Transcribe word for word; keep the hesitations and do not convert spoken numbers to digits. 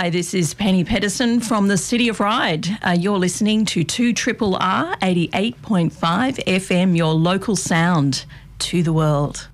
Hi, this is Penny Pedersen from the City of Ryde. Uh, you're listening to two R R R eighty-eight point five F M, your local sound to the world.